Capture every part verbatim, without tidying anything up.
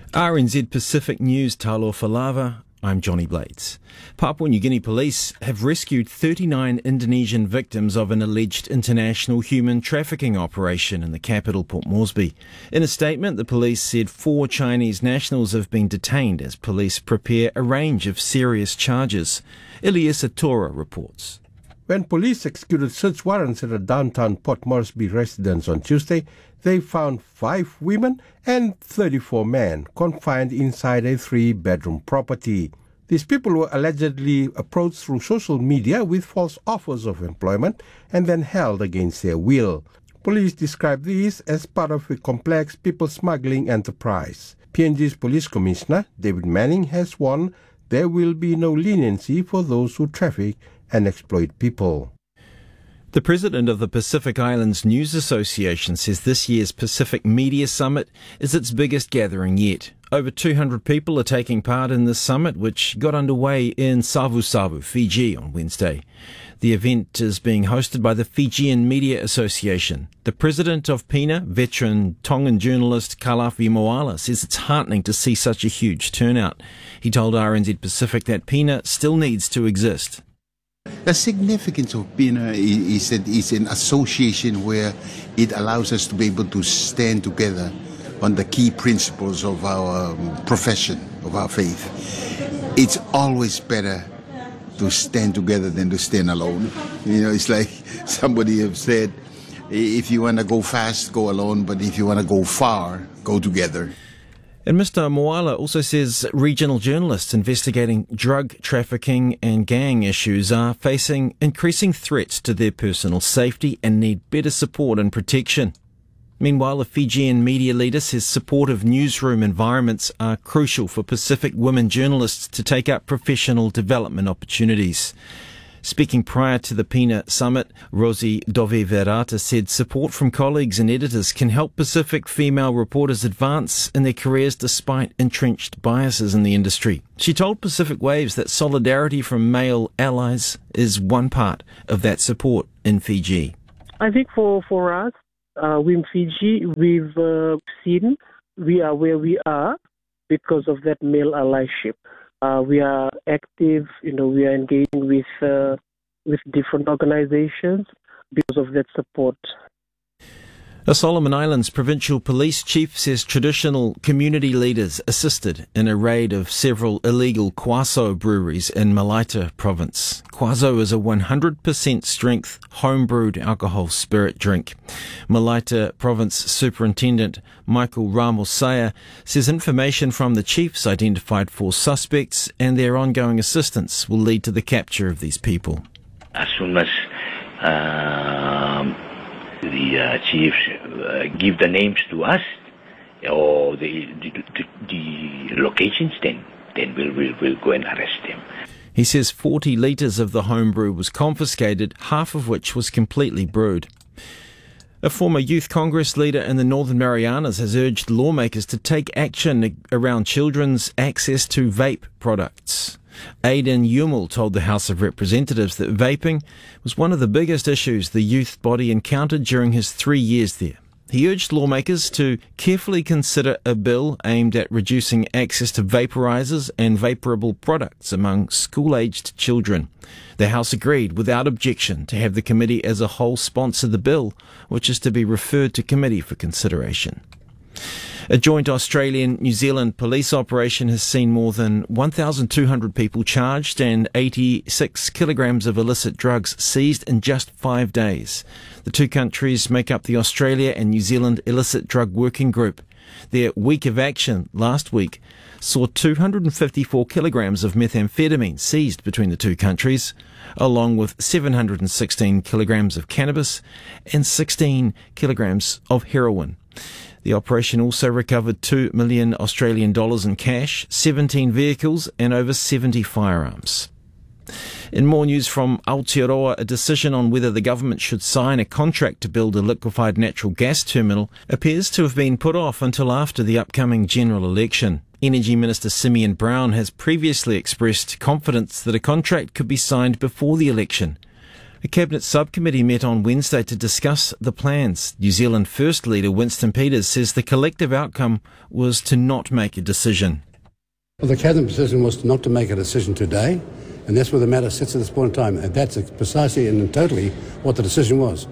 R N Z Pacific News, Talofa Lava. I'm Johnny Blades. Papua New Guinea police have rescued thirty-nine Indonesian victims of an alleged international human trafficking operation in the capital, Port Moresby. In a statement, the police said four Chinese nationals have been detained as police prepare a range of serious charges. Elias Atora reports. When police executed search warrants at a downtown Port Moresby residence on Tuesday, they found five women and thirty-four men confined inside a three-bedroom property. These people were allegedly approached through social media with false offers of employment and then held against their will. Police described these as part of a complex people smuggling enterprise. P N G's Police Commissioner, David Manning, has warned there will be no leniency for those who traffic and exploit people. The president of the Pacific Islands News Association says this year's Pacific Media Summit is its biggest gathering yet. Over two hundred people are taking part in this summit, which got underway in Savu-Savu, Fiji, on Wednesday. The event is being hosted by the Fijian Media Association. The president of PINA, veteran Tongan journalist Kalafi Moala, says it's heartening to see such a huge turnout. He told R N Z Pacific that PINA still needs to exist. The significance of PINA is that it's an association where it allows us to be able to stand together on the key principles of our profession, of our faith. It's always better to stand together than to stand alone. You know, it's like somebody have said, if you want to go fast, go alone, but if you want to go far, go together. And Mister Moala also says regional journalists investigating drug trafficking and gang issues are facing increasing threats to their personal safety and need better support and protection. Meanwhile, a Fijian media leader says supportive newsroom environments are crucial for Pacific women journalists to take up professional development opportunities. Speaking prior to the PINA summit, Rosie Dove-Verata said support from colleagues and editors can help Pacific female reporters advance in their careers despite entrenched biases in the industry. She told Pacific Waves that solidarity from male allies is one part of that support in Fiji. I think for, for us, uh, in Fiji, we've uh, seen we are where we are because of that male allyship. Uh, we are active, you know, we are engaging with uh, with different organizations because of that support. The Solomon Islands Provincial Police Chief says traditional community leaders assisted in a raid of several illegal Kwaso breweries in Malaita Province. Kwaso is a one hundred percent strength home-brewed alcohol spirit drink. Malaita Province Superintendent Michael Ramosaya says information from the chiefs identified four suspects and their ongoing assistance will lead to the capture of these people. As soon as um, the uh, chiefs uh, give the names to us or the the, the, the locations, then then we'll, we'll we'll go and arrest them. He says forty litres of the homebrew was confiscated, half of which was completely brewed. A former youth Congress leader in the Northern Marianas has urged lawmakers to take action around children's access to vape products. Aidan Yumel told the House of Representatives that vaping was one of the biggest issues the youth body encountered during his three years there. He urged lawmakers to carefully consider a bill aimed at reducing access to vaporizers and vaporable products among school-aged children. The House agreed without objection to have the committee as a whole sponsor the bill, which is to be referred to committee for consideration. A joint Australian-New Zealand police operation has seen more than one thousand two hundred people charged and eighty-six kilograms of illicit drugs seized in just five days. The two countries make up the Australia and New Zealand Illicit Drug Working Group. Their week of action last week saw two hundred fifty-four kilograms of methamphetamine seized between the two countries, along with seven hundred sixteen kilograms of cannabis and sixteen kilograms of heroin. The operation also recovered two million Australian dollars in cash, seventeen vehicles and over seventy firearms. In more news from Aotearoa, a decision on whether the government should sign a contract to build a liquefied natural gas terminal appears to have been put off until after the upcoming general election. Energy Minister Simeon Brown has previously expressed confidence that a contract could be signed before the election. A Cabinet subcommittee met on Wednesday to discuss the plans. New Zealand First Leader Winston Peters says the collective outcome was to not make a decision. Well, the Cabinet decision was not to make a decision today, and that's where the matter sits at this point in time. And that's precisely and totally what the decision was.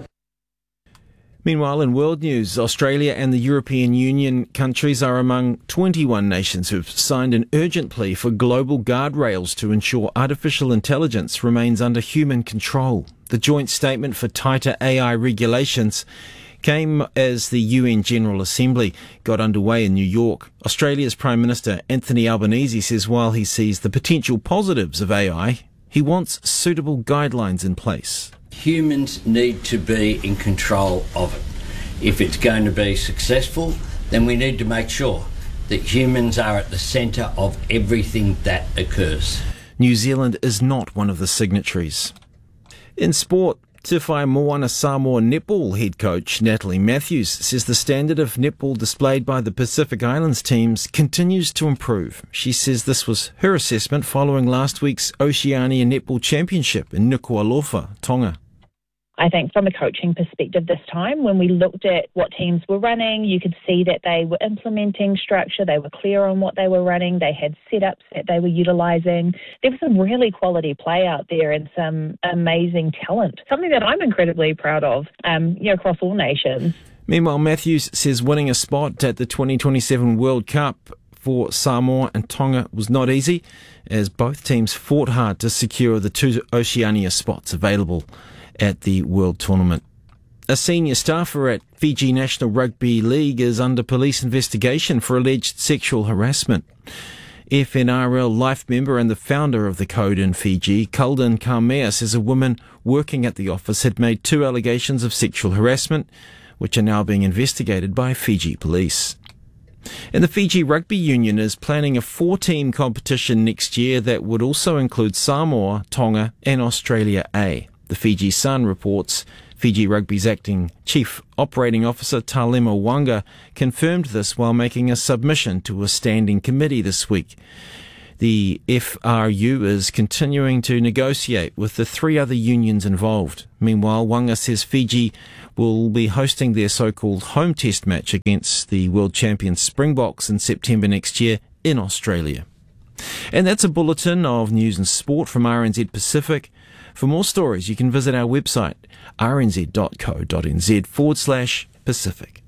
Meanwhile, in world news, Australia and the European Union countries are among twenty-one nations who've signed an urgent plea for global guardrails to ensure artificial intelligence remains under human control. The joint statement for tighter A I regulations came as the U N General Assembly got underway in New York. Australia's Prime Minister Anthony Albanese says while he sees the potential positives of A I, he wants suitable guidelines in place. Humans need to be in control of it. If it's going to be successful, then we need to make sure that humans are at the centre of everything that occurs. New Zealand is not one of the signatories. In sport, Te Whai Moana Samoa netball head coach Natalie Matthews says the standard of netball displayed by the Pacific Islands teams continues to improve. She says this was her assessment following last week's Oceania Netball Championship in Nuku'alofa, Tonga. I think from a coaching perspective this time, when we looked at what teams were running, you could see that they were implementing structure, they were clear on what they were running, they had setups that they were utilising. There was some really quality play out there and some amazing talent, something that I'm incredibly proud of, um, you know, across all nations. Meanwhile, Matthews says winning a spot at the twenty twenty-seven World Cup for Samoa and Tonga was not easy, as both teams fought hard to secure the two Oceania spots available at the World Tournament. A senior staffer at Fiji National Rugby League is under police investigation for alleged sexual harassment. F N R L life member and the founder of the code in Fiji, Kulden Karmea, says a woman working at the office had made two allegations of sexual harassment, which are now being investigated by Fiji police. And the Fiji Rugby Union is planning a four-team competition next year that would also include Samoa, Tonga and Australia A. The Fiji Sun reports Fiji Rugby's acting Chief Operating Officer Talema Wanga confirmed this while making a submission to a standing committee this week. The F R U is continuing to negotiate with the three other unions involved. Meanwhile, Wanga says Fiji will be hosting their so-called home test match against the world champion Springboks in September next year in Australia. And that's a bulletin of news and sport from R N Z Pacific. For more stories, you can visit our website, rnz.co.nz forward slash Pacific.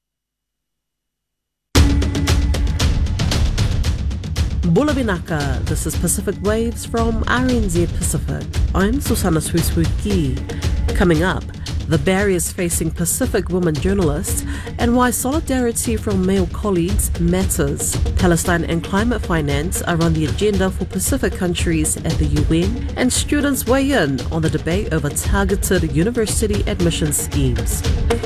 Bula Binaka, this is Pacific Waves from R N Z Pacific. I'm Susanna Swiswuki. Coming up, the barriers facing Pacific women journalists and why solidarity from male colleagues matters. Palestine and climate finance are on the agenda for Pacific countries at the U N, and students weigh in on the debate over targeted university admission schemes.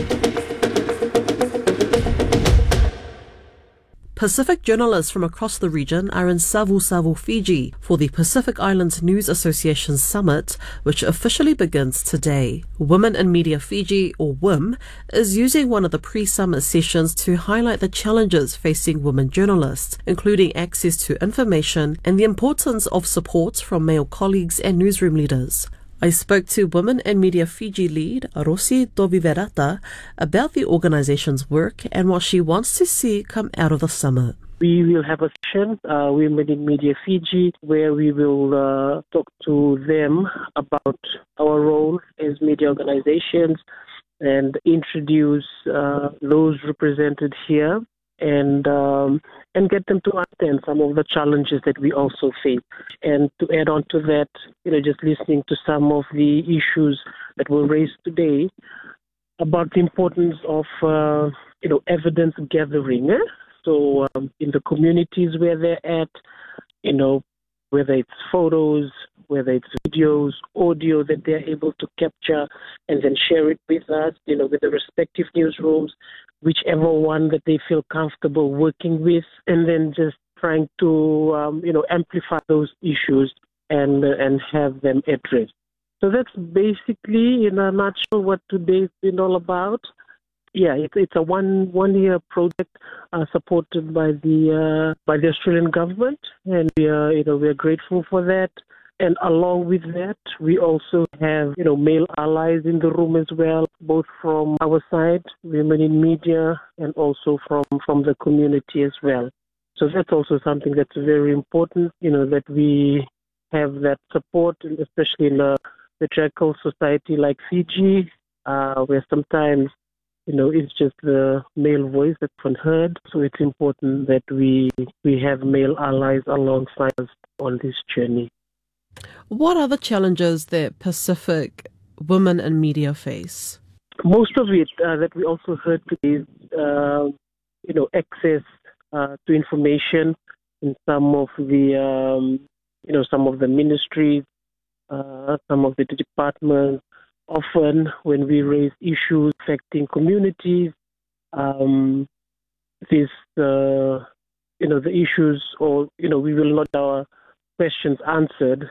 Pacific journalists from across the region are in Savu Savu, Fiji for the Pacific Islands News Association Summit, which officially begins today. Women in Media Fiji, or W I M, is using one of the pre-summit sessions to highlight the challenges facing women journalists, including access to information and the importance of support from male colleagues and newsroom leaders. I spoke to Women in Media Fiji lead Rosi Toviverata about the organisation's work and what she wants to see come out of the summit. We will have a session, uh, Women in Media Fiji, where we will uh, talk to them about our role as media organisations and introduce uh, those represented here and um, and get them to understand some of the challenges that we also face. And to add on to that, you know, just listening to some of the issues that were raised today about the importance of, uh, you know, evidence gathering. Eh? So um, in the communities where they're at, you know, whether it's photos, whether it's videos, audio that they're able to capture and then share it with us, you know, with the respective newsrooms, whichever one that they feel comfortable working with, and then just trying to, um, you know, amplify those issues and uh, and have them addressed. So that's basically, in a nutshell, what today's been all about. Yeah, it's it's a one one year project uh, supported by the uh, by the Australian government, and we are you know we are grateful for that. And along with that, we also have, you know, male allies in the room as well, both from our side, women in media, and also from, from the community as well. So that's also something that's very important, you know, that we have that support, especially in a patriarchal society like Fiji, uh, where sometimes, you know, it's just the male voice that's unheard. So it's important that we we have male allies alongside us on this journey. What are the challenges that Pacific women in media face? Most of it uh, that we also heard today is, uh, you know, access uh, to information in some of the, um, you know, some of the ministries, uh, some of the departments. Often when we raise issues affecting communities, um, this, uh, you know, the issues, or, you know, we will not our questions answered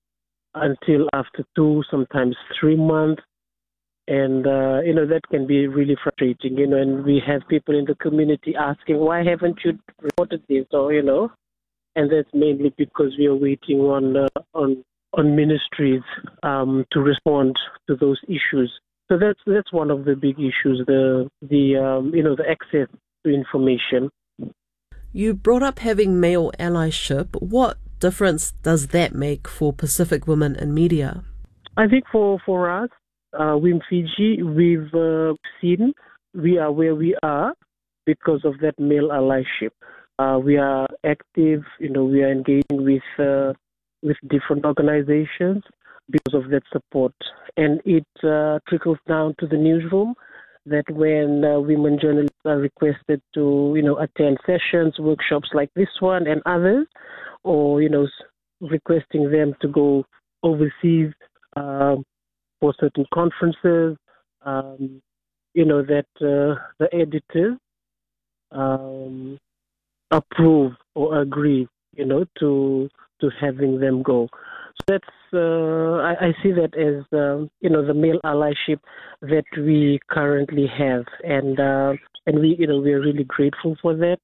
until after two, sometimes three months. And, uh, you know, that can be really frustrating, you know, and we have people in the community asking, why haven't you reported this, or, you know, and that's mainly because we are waiting on, uh, on, on ministries um, to respond to those issues. So that's that's one of the big issues, the the um, you know the access to information. You brought up having male allyship. What difference does that make for Pacific women in media? I think for for us, uh, WIM Fiji, we've uh, seen we are where we are because of that male allyship. Uh, we are active, you know, we are engaging with. Uh, with different organizations because of that support. And it uh, trickles down to the newsroom that when uh, women journalists are requested to, you know, attend sessions, workshops like this one and others, or, you know, requesting them to go overseas uh, for certain conferences, um, you know, that uh, the editors um, approve or agree, you know, to to having them go. So that's, uh, I, I see that as, uh, you know, the male allyship that we currently have. And, uh, and we, you know, we are really grateful for that,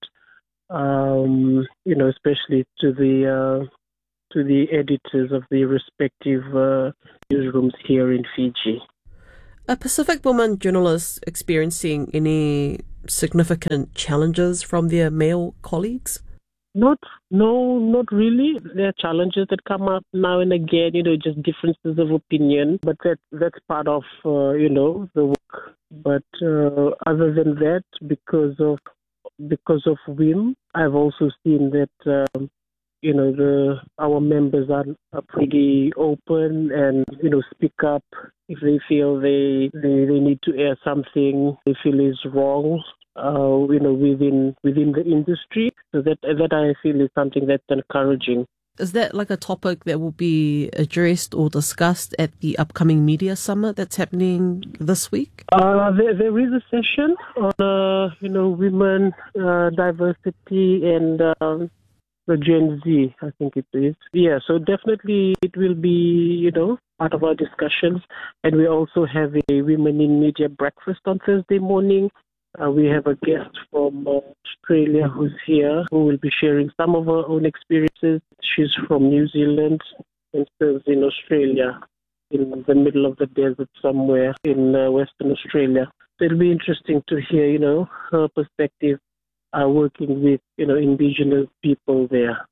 um, you know, especially to the, uh, to the editors of the respective uh, newsrooms here in Fiji. Are Pacific women journalists experiencing any significant challenges from their male colleagues? Not, no, not really. There are challenges that come up now and again, you know, just differences of opinion, but that that's part of, uh, you know, the work. But uh, other than that, because of because of WIM, I've also seen that, um, you know, the our members are, are pretty open and, you know, speak up if they feel they, they, they need to air something they feel is wrong. Uh, you know, within within the industry, so that that I feel is something that's encouraging. Is that like a topic that will be addressed or discussed at the upcoming media summit that's happening this week? Uh, there, there is a session on, uh, you know, women, uh, diversity, and um, the Gen Z, I think it is. Yeah, so definitely it will be, you know, part of our discussions. And we also have a Women in Media breakfast on Thursday morning. Uh, we have a guest from uh, Australia who's here, who will be sharing some of her own experiences. She's from New Zealand and serves in Australia, in the middle of the desert somewhere in uh, Western Australia. So it'll be interesting to hear, you know, her perspective uh, working with, you know, Indigenous people there.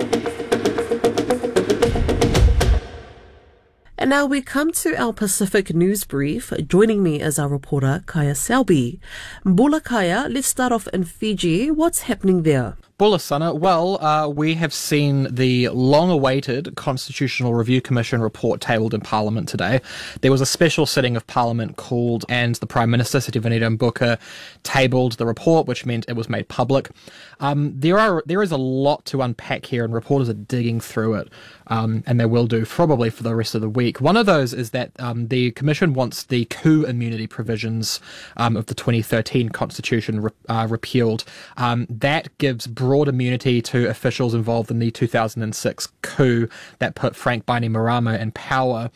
And now we come to our Pacific News Brief. Joining me is our reporter, Kaya Selby. Bula Kaya, let's start off in Fiji. What's happening there? Bula Sana, well, uh, we have seen the long-awaited Constitutional Review Commission report tabled in Parliament today. There was a special sitting of Parliament called, and the Prime Minister, Siti Vanita Mbuka, tabled the report, which meant it was made public. Um, there are there is a lot to unpack here, and reporters are digging through it, um, and they will do probably for the rest of the week. One of those is that um, the Commission wants the coup immunity provisions um, of the twenty thirteen Constitution re- uh, repealed. Um, that gives broad immunity to officials involved in the two thousand six coup that put Frank Bainimarama in power.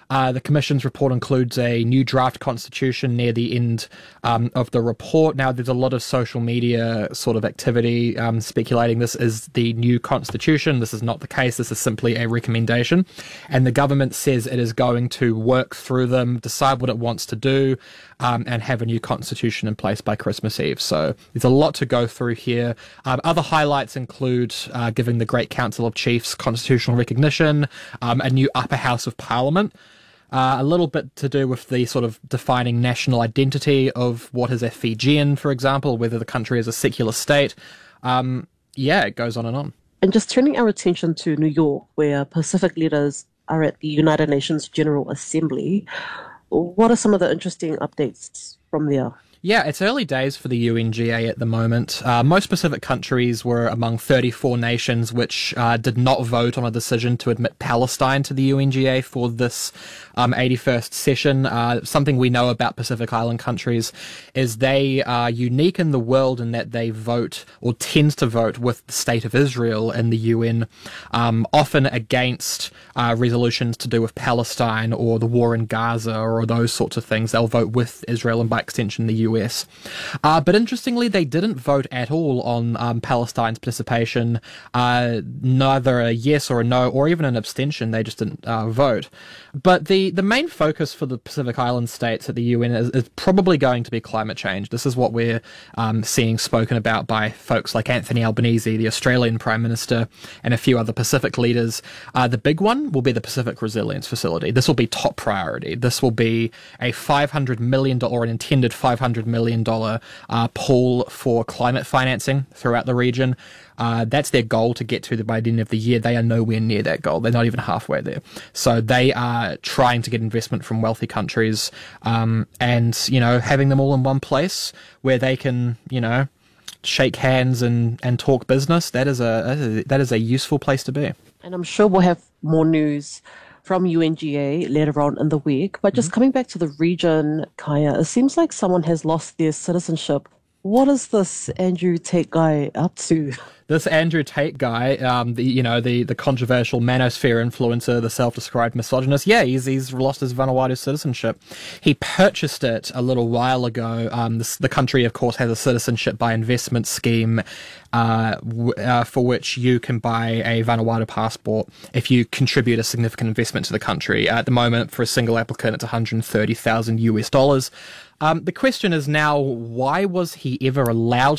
Uh, the Commission's report includes a new draft constitution near the end um, of the report. Now, there's a lot of social media sort of activity um, speculating this is the new constitution. This is not the case. This is simply a recommendation. And the government says it is going to work through them, decide what it wants to do, um, and have a new constitution in place by Christmas Eve. So there's a lot to go through here. Um, other highlights include uh, giving the Great Council of Chiefs constitutional recognition, um, a new upper house of parliament, uh, a little bit to do with the sort of defining national identity of what is a Fijian, for example, whether the country is a secular state. Um, yeah, it goes on and on. And just turning our attention to New York, where Pacific leaders are at the United Nations General Assembly, what are some of the interesting updates from there? Yeah, it's early days for the U N G A at the moment. Uh, most Pacific countries were among thirty-four nations which uh, did not vote on a decision to admit Palestine to the U N G A for this um, eighty-first session. Uh, something we know about Pacific Island countries is they are unique in the world in that they vote, or tend to vote, with the State of Israel in the U N, um, often against uh, resolutions to do with Palestine or the war in Gaza or those sorts of things. They'll vote with Israel and by extension the U N. U S. Uh, but interestingly, they didn't vote at all on um, Palestine's participation, uh, neither a yes or a no, or even an abstention. They just didn't uh, vote. But the, the main focus for the Pacific Island states at the U N is, is probably going to be climate change. This is what we're um, seeing spoken about by folks like Anthony Albanese, the Australian Prime Minister, and a few other Pacific leaders. Uh, the big one will be the Pacific Resilience Facility. This will be top priority. This will be a five hundred million dollars, or an intended five hundred million dollars uh, pool for climate financing throughout the region. Uh, that's their goal to get to by the end of the year. They are nowhere near that goal. They're not even halfway there. So they are trying to get investment from wealthy countries, um, and, you know, having them all in one place where they can, you know, shake hands and, and talk business. That is a, that is a useful place to be. And I'm sure we'll have more news from U N G A later on in the week. But just mm-hmm. coming back to the region, Kaya, it seems like someone has lost their citizenship. What is this Andrew Tate guy up to? This Andrew Tate guy, um, the you know the the controversial manosphere influencer, the self-described misogynist, yeah, he's he's lost his Vanuatu citizenship. He purchased it a little while ago. Um, this, the country, of course, has a citizenship by investment scheme, uh, w- uh, for which you can buy a Vanuatu passport if you contribute a significant investment to the country. At the moment, for a single applicant, it's one hundred thirty thousand U S dollars. Um, the question is now, why was he ever allowed